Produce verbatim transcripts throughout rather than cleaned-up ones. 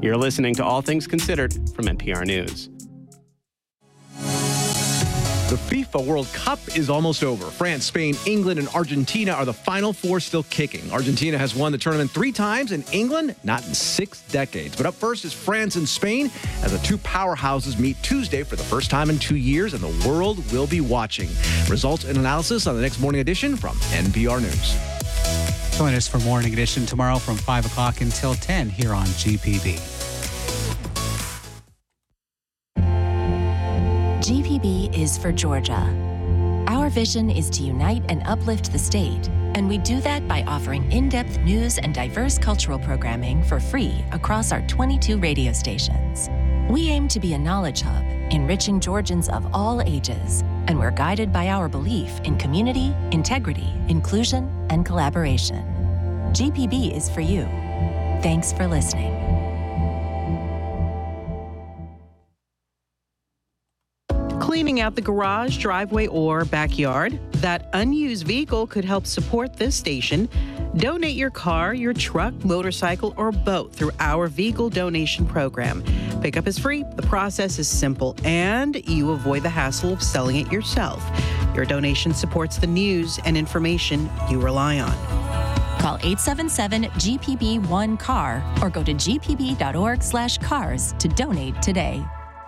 You're listening to All Things Considered from N P R News. The FIFA World Cup is almost over. France, Spain, England, and Argentina are the final four still kicking. Argentina has won the tournament three times, and England not in six decades. But up first is France and Spain as the two powerhouses meet Tuesday for the first time in two years, and the world will be watching. Results and analysis on the next morning edition from N P R News. Join us for Morning Edition tomorrow from five o'clock until ten here on G P B. G P B is for Georgia. Our vision is to unite and uplift the state, and we do that by offering in-depth news and diverse cultural programming for free across our twenty-two radio stations. We aim to be a knowledge hub, enriching Georgians of all ages, and we're guided by our belief in community, integrity, inclusion, and collaboration. G P B is for you. Thanks for listening. Cleaning out the garage, driveway, or backyard, that unused vehicle could help support this station. Donate your car, your truck, motorcycle, or boat through our vehicle donation program. Pickup is free, the process is simple, and you avoid the hassle of selling it yourself. Your donation supports the news and information you rely on. Call eight seven seven G P B one C A R or go to g p b dot org slash cars to donate today.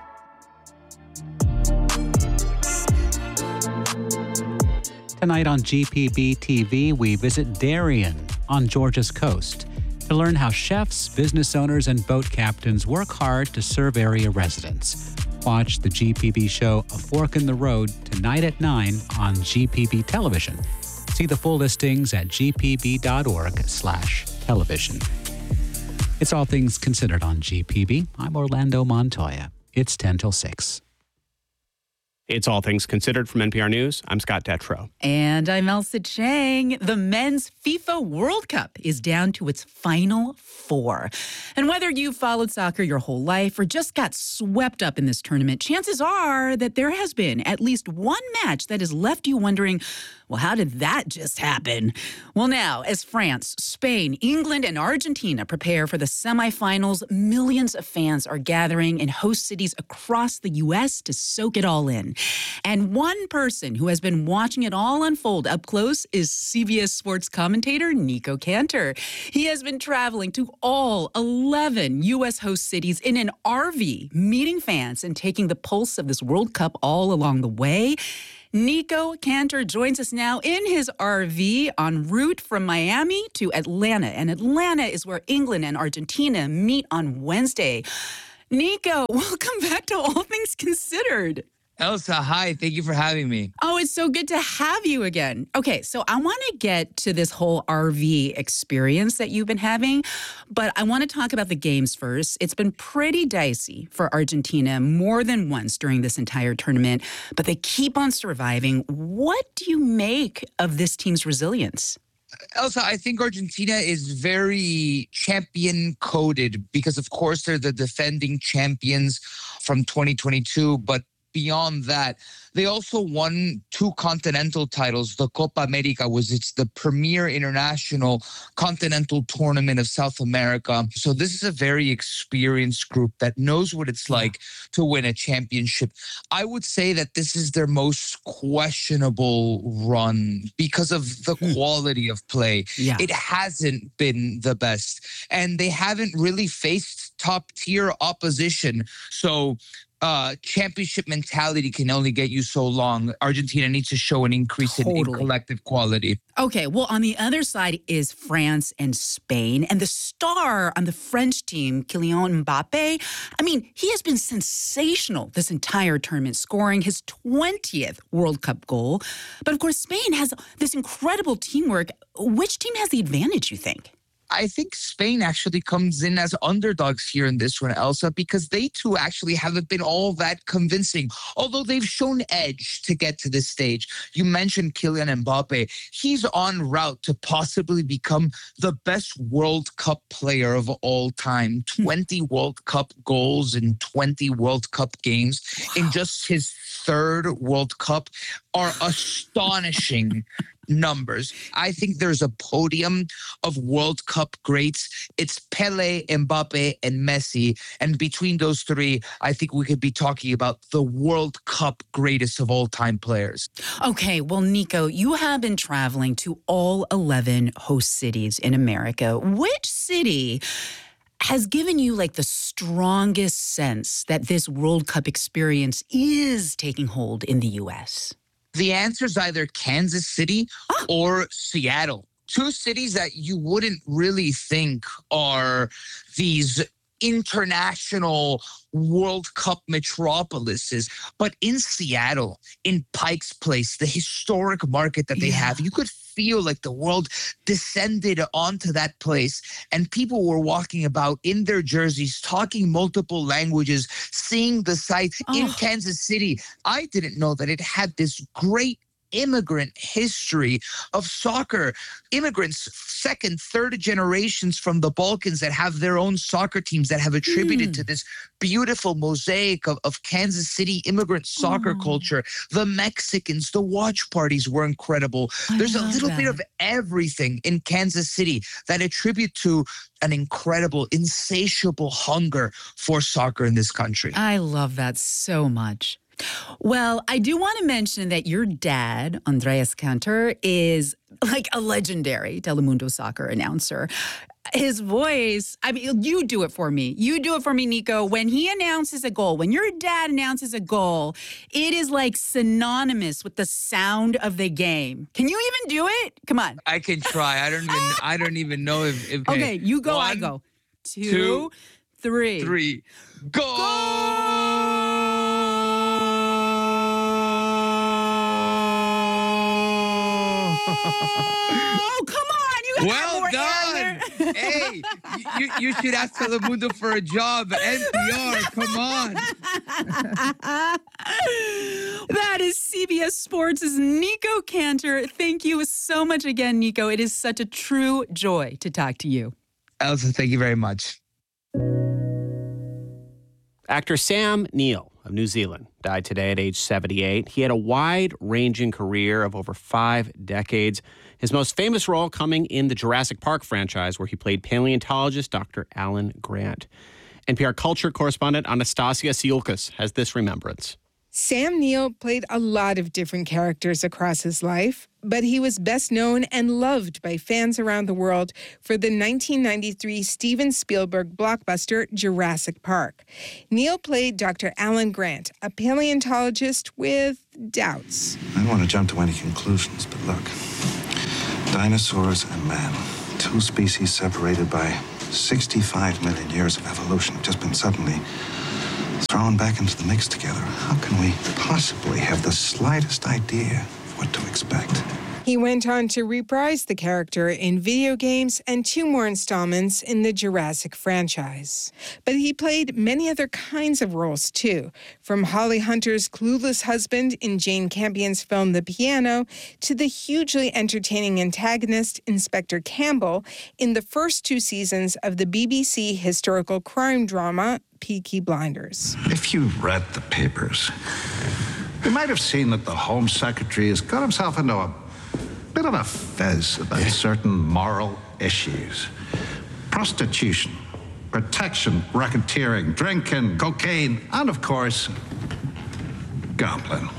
Tonight on G P B T V, we visit Darien on Georgia's coast to learn how chefs, business owners, and boat captains work hard to serve area residents. Watch the G P B show A Fork in the Road tonight at nine on G P B Television. See the full listings at g p b dot org slash television. It's All Things Considered on G P B. I'm Orlando Montoya. It's ten till six. It's All Things Considered from N P R News. I'm Scott Detrow. And I'm Elsa Chang. The men's FIFA World Cup is down to its final four. And whether you followed soccer your whole life or just got swept up in this tournament, chances are that there has been at least one match that has left you wondering, well, how did that just happen? Well, now, as France, Spain, England, and Argentina prepare for the semifinals, millions of fans are gathering in host cities across the U S to soak it all in. And one person who has been watching it all unfold up close is C B S Sports commentator Nico Cantor. He has been traveling to all eleven U S host cities in an R V, meeting fans and taking the pulse of this World Cup all along the way. Nico Cantor joins us now in his R V en route from Miami to Atlanta. And Atlanta is where England and Argentina meet on Wednesday. Nico, welcome back to All Things Considered. Elsa, hi. Thank you for having me. Oh, it's so good to have you again. Okay, so I want to get to this whole R V experience that you've been having, but I want to talk about the games first. It's been pretty dicey for Argentina more than once during this entire tournament, but they keep on surviving. What do you make of this team's resilience? Elsa, I think Argentina is very champion-coded because, of course, they're the defending champions from twenty twenty-two, but beyond that, they also won two continental titles. The Copa America was it's the premier international continental tournament of South America. So this is a very experienced group that knows what it's like to win a championship. I would say that this is their most questionable run because of the quality of play. Yeah. It hasn't been the best, and they haven't really faced top tier opposition. So Uh, championship mentality can only get you so long. Argentina needs to show an increase in, in collective quality. Okay, well, on the other side is France and Spain. And the star on the French team, Kylian Mbappe, I mean, he has been sensational this entire tournament, scoring his twentieth World Cup goal. But of course, Spain has this incredible teamwork. Which team has the advantage, you think? I think Spain actually comes in as underdogs here in this one, Elsa, because they too actually haven't been all that convincing, although they've shown edge to get to this stage. You mentioned Kylian Mbappe. He's en route to possibly become the best World Cup player of all time. twenty World Cup goals in twenty World Cup games in just his third World Cup are astonishing numbers. I think there's a podium of World Cup greats. It's Pele, Mbappe, and Messi. And between those three, I think we could be talking about the World Cup greatest of all time players. Okay, well, Nico, you have been traveling to all eleven host cities in America. Which city has given you like the strongest sense that this World Cup experience is taking hold in the U S? The answer is either Kansas City oh. or Seattle. Two cities that you wouldn't really think are these international World Cup metropolises. But in Seattle, in Pike's Place, the historic market that they yeah. have, you could feel like the world descended onto that place, and people were walking about in their jerseys, talking multiple languages, seeing the sights oh. in Kansas City. I didn't know that it had this great immigrant history of soccer. Immigrants, second, third generations from the Balkans that have their own soccer teams that have attributed mm. to this beautiful mosaic of, of Kansas City immigrant soccer oh. culture. The Mexicans, the watch parties were incredible. I There's a little that. bit of everything in Kansas City that attribute to an incredible, insatiable hunger for soccer in this country. I love that so much. Well, I do want to mention that your dad, Andreas Kanter, is like a legendary Telemundo soccer announcer. His voice, I mean, you do it for me. You do it for me, Nico. When he announces a goal, when your dad announces a goal, it is like synonymous with the sound of the game. Can you even do it? Come on. I can try. I don't even I don't even know if, if Okay, you go, one, I go. Two, two three. Three. Go! Goal! Oh, come on. You got well more done. Hey, you, you should ask Telemundo for a job at N P R. Come on. That is C B S Sports' Nico Kanter. Thank you so much again, Nico. It is such a true joy to talk to you. Elsa, thank you very much. Actor Sam Neill of New Zealand died today at age seventy-eight. He had a wide-ranging career of over five decades. His most famous role coming in the Jurassic Park franchise, where he played paleontologist Doctor Alan Grant. N P R culture correspondent Anastasia Siulkas has this remembrance. Sam Neill played a lot of different characters across his life, but he was best known and loved by fans around the world for the nineteen ninety-three Steven Spielberg blockbuster Jurassic Park. Neill played Doctor Alan Grant, a paleontologist with doubts. I don't want to jump to any conclusions, but look. Dinosaurs and man, two species separated by sixty-five million years of evolution, have just been suddenly thrown back into the mix together. How can we possibly have the slightest idea of what to expect? He went on to reprise the character in video games and two more installments in the Jurassic franchise. But he played many other kinds of roles, too, from Holly Hunter's clueless husband in Jane Campion's film The Piano to the hugely entertaining antagonist Inspector Campbell in the first two seasons of the B B C historical crime drama Peaky Blinders. If you read the papers, you might have seen that the Home Secretary has got himself into a bit of a fez about certain moral issues. Prostitution, protection, racketeering, drinking, cocaine, and of course, gambling.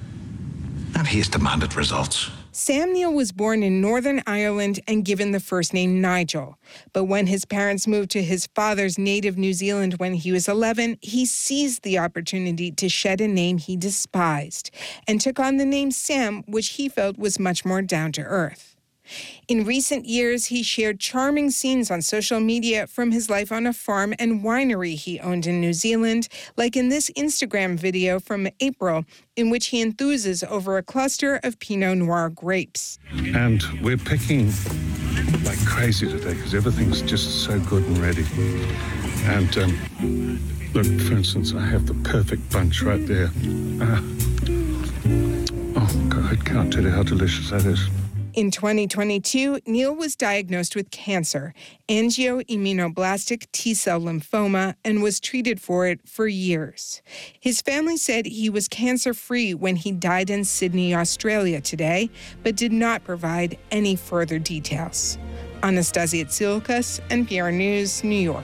And he's demanded results. Sam Neill was born in Northern Ireland and given the first name Nigel. But when his parents moved to his father's native New Zealand when he was eleven, he seized the opportunity to shed a name he despised and took on the name Sam, which he felt was much more down to earth. In recent years, he shared charming scenes on social media from his life on a farm and winery he owned in New Zealand, like in this Instagram video from April, in which he enthuses over a cluster of Pinot Noir grapes. And we're picking like crazy today because everything's just so good and ready. And um, look, for instance, I have the perfect bunch right there. Uh, oh, God, I can't tell you how delicious that is. In twenty twenty-two, Neil was diagnosed with cancer, angioimmunoblastic T-cell lymphoma, and was treated for it for years. His family said he was cancer-free when he died in Sydney, Australia today, but did not provide any further details. Anastasia Tsilkas, N P R News, New York.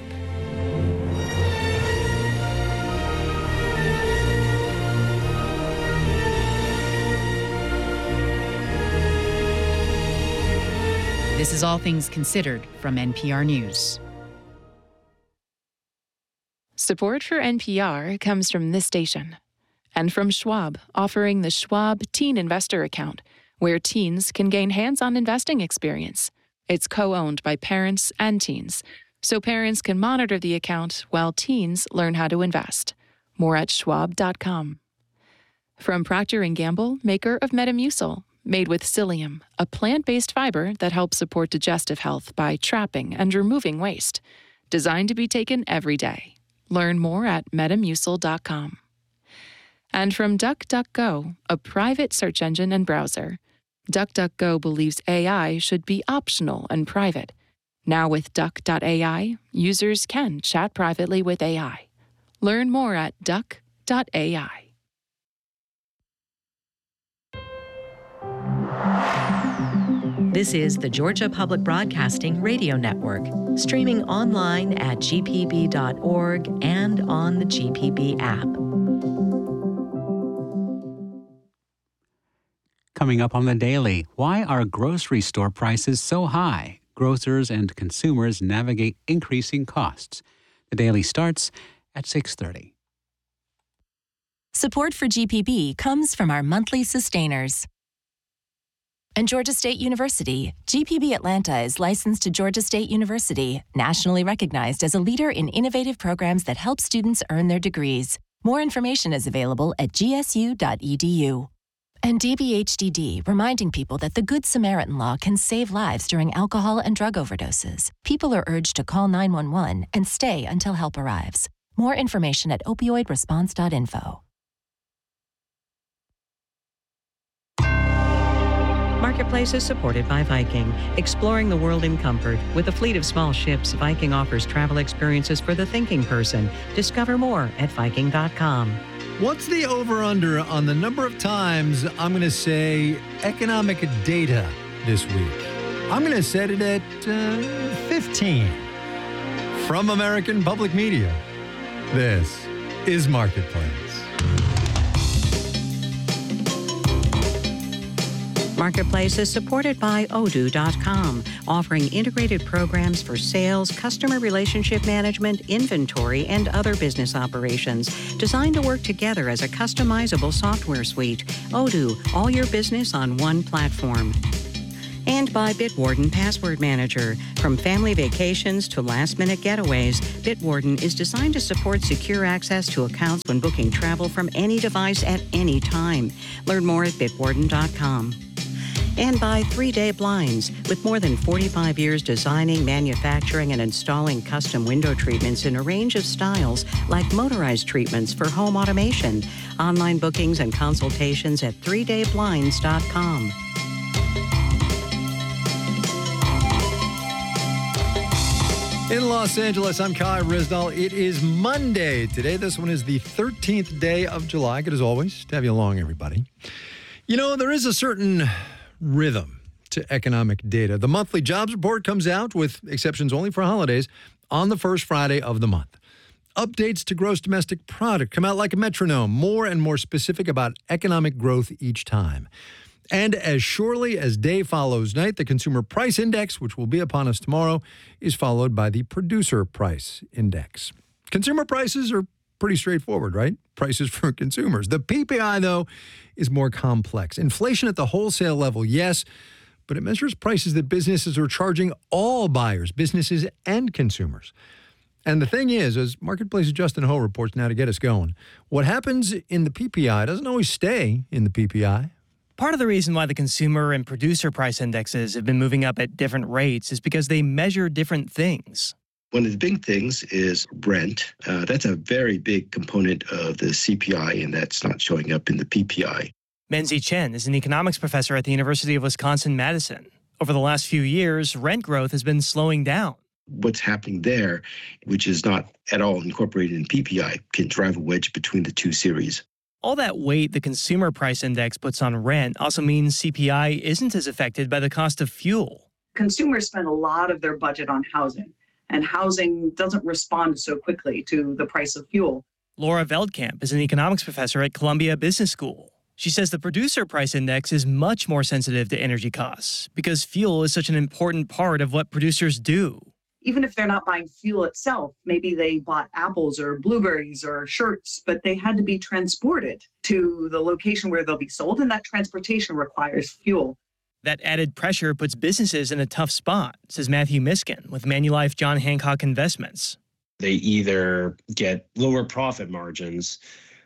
This is All Things Considered from N P R News. Support for N P R comes from this station and from Schwab, offering the Schwab Teen Investor Account, where teens can gain hands-on investing experience. It's co-owned by parents and teens, so parents can monitor the account while teens learn how to invest. More at schwab dot com. From Procter and Gamble, maker of Metamucil, made with psyllium, a plant-based fiber that helps support digestive health by trapping and removing waste. Designed to be taken every day. Learn more at metamucil dot com. And from DuckDuckGo, a private search engine and browser. DuckDuckGo believes A I should be optional and private. Now with duck dot A I, users can chat privately with A I. Learn more at duck dot A I. This is the Georgia Public Broadcasting Radio Network, streaming online at G P B dot org and on the G P B app. Coming up on The Daily, why are grocery store prices so high? Grocers and consumers navigate increasing costs. The Daily starts at six thirty. Support for G P B comes from our monthly sustainers. And Georgia State University, G P B Atlanta is licensed to Georgia State University, nationally recognized as a leader in innovative programs that help students earn their degrees. More information is available at g s u dot e d u. And D B H D D, reminding people that the Good Samaritan Law can save lives during alcohol and drug overdoses. People are urged to call nine one one and stay until help arrives. More information at opioid response dot info. Marketplace is supported by Viking, exploring the world in comfort. With a fleet of small ships, Viking offers travel experiences for the thinking person. Discover more at viking dot com. What's the over-under on the number of times I'm going to say economic data this week? I'm going to set it at uh, fifteen. From American Public Media, this is Marketplace. Marketplace is supported by odoo dot com, offering integrated programs for sales, customer relationship management, inventory, and other business operations, designed to work together as a customizable software suite. Odoo, all your business on one platform. And by Bitwarden Password Manager. From family vacations to last-minute getaways, Bitwarden is designed to support secure access to accounts when booking travel from any device at any time. Learn more at bitwarden dot com. And by three day Blinds. With more than forty-five years designing, manufacturing, and installing custom window treatments in a range of styles, like motorized treatments for home automation. Online bookings and consultations at three day blinds dot com. In Los Angeles, I'm Kai Rizdal. It is Monday today. This one is the thirteenth day of July. Good as always to have you along, everybody. You know, there is a certain rhythm to economic data. The monthly jobs report comes out, with exceptions only for holidays, on the first Friday of the month. Updates to gross domestic product come out like a metronome, more and more specific about economic growth each time. And as surely as day follows night, the Consumer Price Index, which will be upon us tomorrow, is followed by the Producer Price Index. Consumer prices are pretty straightforward, right? Prices for consumers. The P P I, though, is more complex. Inflation at the wholesale level, yes, but it measures prices that businesses are charging all buyers, businesses and consumers. And the thing is, as Marketplace's Justin Ho reports now to get us going, what happens in the P P I doesn't always stay in the P P I. Part of the reason why the consumer and producer price indexes have been moving up at different rates is because they measure different things. One of the big things is rent. Uh, that's a very big component of the C P I, and that's not showing up in the P P I. Menzi Chen is an economics professor at the University of Wisconsin-Madison. Over the last few years, rent growth has been slowing down. What's happening there, which is not at all incorporated in P P I, can drive a wedge between the two series. All that weight the Consumer Price Index puts on rent also means C P I isn't as affected by the cost of fuel. Consumers spend a lot of their budget on housing, and housing doesn't respond so quickly to the price of fuel. Laura Veldkamp is an economics professor at Columbia Business School. She says the Producer Price Index is much more sensitive to energy costs because fuel is such an important part of what producers do. Even if they're not buying fuel itself, maybe they bought apples or blueberries or shirts, but they had to be transported to the location where they'll be sold, and that transportation requires fuel. That added pressure puts businesses in a tough spot, says Matthew Miskin with Manulife John Hancock Investments. They either get lower profit margins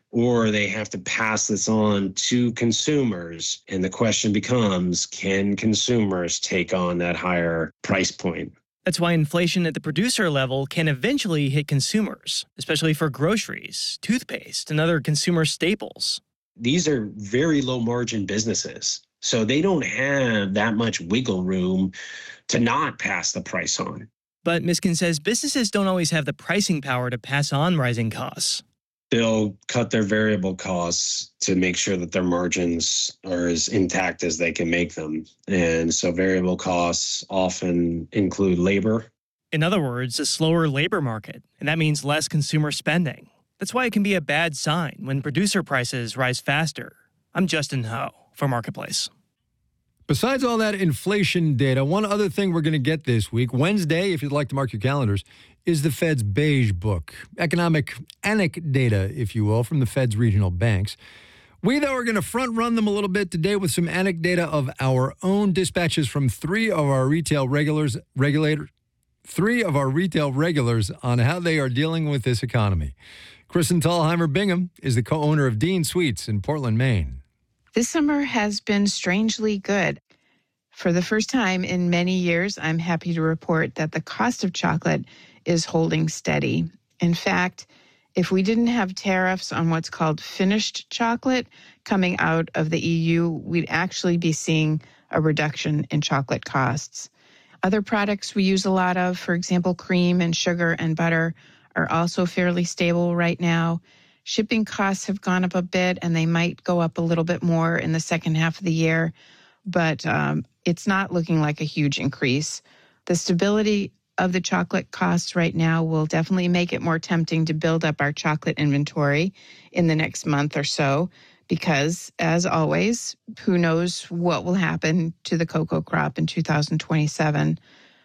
or they have to pass this on to consumers. And the question becomes, can consumers take on that higher price point? That's why inflation at the producer level can eventually hit consumers, especially for groceries, toothpaste, and other consumer staples. These are very low margin businesses, so they don't have that much wiggle room to not pass the price on. But Miskin says businesses don't always have the pricing power to pass on rising costs. They'll cut their variable costs to make sure that their margins are as intact as they can make them. And so variable costs often include labor. In other words, a slower labor market, and that means less consumer spending. That's why it can be a bad sign when producer prices rise faster. I'm Justin Ho for Marketplace. Besides all that inflation data, one other thing we're going to get this week, Wednesday, if you'd like to mark your calendars, is the Fed's Beige Book, economic anecdata, if you will, from the Fed's regional banks. We, though, are going to front-run them a little bit today with some anecdata of our own dispatches from three of our retail regulars, regulators, three of our retail regulars on how they are dealing with this economy. Kristen Tallheimer Bingham is the co-owner of Dean Sweets in Portland, Maine. This summer has been strangely good. For the first time in many years, I'm happy to report that the cost of chocolate is holding steady. In fact, if we didn't have tariffs on what's called finished chocolate coming out of the E U, we'd actually be seeing a reduction in chocolate costs. Other products we use a lot of, for example, cream and sugar and butter, are also fairly stable right now. Shipping costs have gone up a bit, and they might go up a little bit more in the second half of the year, but um, it's not looking like a huge increase. The stability of the chocolate costs right now will definitely make it more tempting to build up our chocolate inventory in the next month or so, because, as always, who knows what will happen to the cocoa crop in two thousand twenty-seven.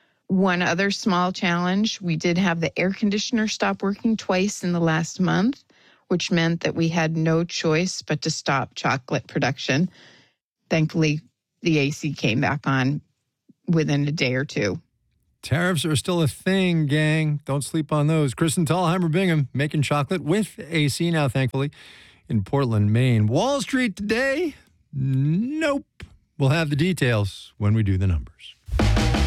One other small challenge, we did have the air conditioner stop working twice in the last month, which meant that we had no choice but to stop chocolate production. Thankfully, the A C came back on within a day or two. Tariffs are still a thing, gang. Don't sleep on those. Kristen Tallheimer Bingham making chocolate with A C now, thankfully, in Portland, Maine. Wall Street today? Nope. We'll have the details when we do the numbers.